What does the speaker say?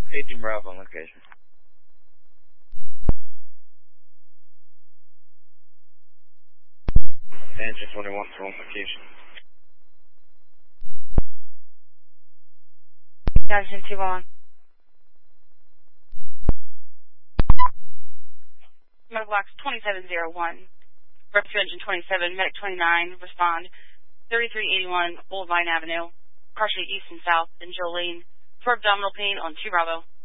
18 Bravo on location. Engine 21 on location. Engine 21. Medblocks 2701. Rescue Engine 27, Medic 29, respond. 3381 Old Vine Avenue, partially east and south in Jolene, for abdominal pain on 2 Bravo.